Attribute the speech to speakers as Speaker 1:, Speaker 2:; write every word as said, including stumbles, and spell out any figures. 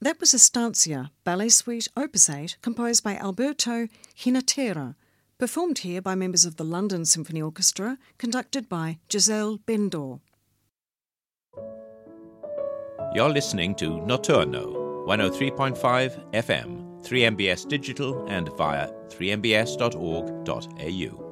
Speaker 1: That was Estancia, Ballet Suite Opus eight, composed by Alberto Hinatera, performed here by members of the London Symphony Orchestra, conducted by Giselle Bendor.
Speaker 2: You're listening to Notturno, one oh three point five F M, three M B S digital and via three m b s dot org dot a u.